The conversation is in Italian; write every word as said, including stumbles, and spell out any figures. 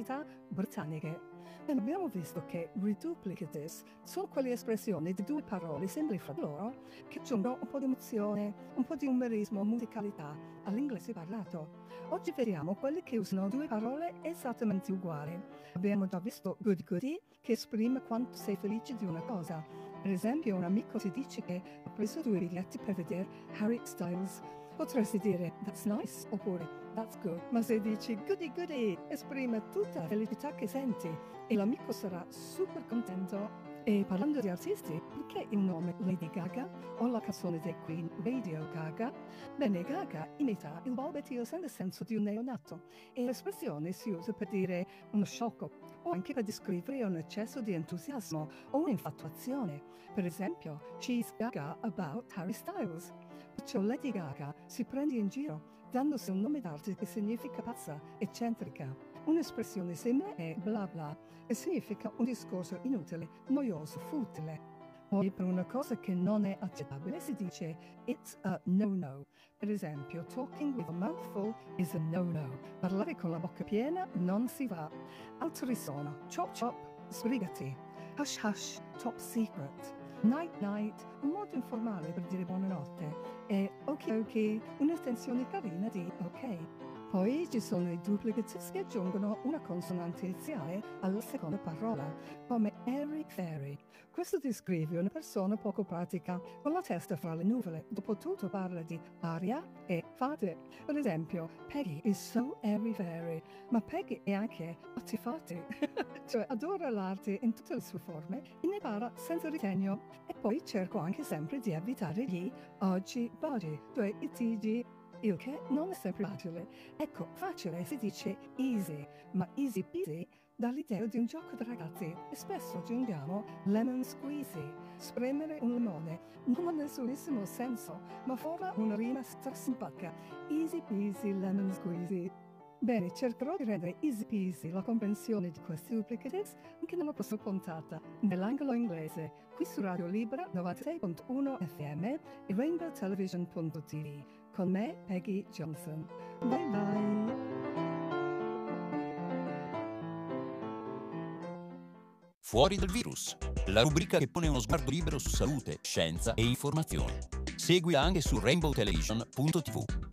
università britanniche. E abbiamo visto che reduplicatives sono quelle espressioni di due parole simili fra loro che aggiungono un po' di emozione, un po' di umorismo, musicalità all'inglese parlato. Oggi vediamo quelli che usano due parole esattamente uguali. Abbiamo già visto goody goody, che esprime quanto sei felice di una cosa. Per esempio, un amico ti dice che ha preso due biglietti per vedere Harry Styles. Potresti dire that's nice oppure that's good, ma se dici goody goody esprime tutta la felicità che senti e l'amico sarà super contento. E parlando di artisti, perché il nome Lady Gaga o la canzone dei Queen Radio Gaga? Bene, Gaga imita il balbettio senza senso di un neonato e l'espressione si usa per dire uno sciocco o anche per descrivere un eccesso di entusiasmo o un'infatuazione. Per esempio, she's gaga about Harry Styles. Perciò Lady Gaga si prende in giro, dandosi un nome d'arte che significa pazza, eccentrica. Un'espressione simile è bla bla e significa un discorso inutile, noioso, futile. Poi per una cosa che non è accettabile si dice it's a no-no. Per esempio, talking with a mouth full is a no-no. Parlare con la bocca piena non si va. Altri sono chop chop, sbrigati, hush hush, top secret, night night, un modo informale per dire buonanotte, e ok ok, un'estensione carina di ok. Poi ci sono i duplicatives che aggiungono una consonante iniziale alla seconda parola, come airy fairy. Questo descrive una persona poco pratica, con la testa fra le nuvole. Dopotutto parla di aria e fate. Per esempio, Peggy is so airy fairy, ma Peggy è anche attifate, cioè adora l'arte in tutte le sue forme e ne parla senza ritegno. E poi cerco anche sempre di evitare gli oggi body, cioè i T G. Il che non è sempre facile. Ecco, facile si dice easy, ma easy peasy dà l'idea di un gioco da ragazzi e spesso aggiungiamo lemon squeezy, spremere un limone, non ha nessunissimo senso, ma forma una rima strasimpatica, easy peasy lemon squeezy. Bene, cercherò di rendere easy peasy la comprensione di questi duplicatives anche nella prossima puntata, nell'angolo inglese, qui su Radio Libera novantasei punto uno F M e rainbow television punto t v, con me, Peggy Johnson. Bye bye! Fuori dal virus, la rubrica che pone uno sguardo libero su salute, scienza e informazione. Seguila anche su rainbow television punto t v.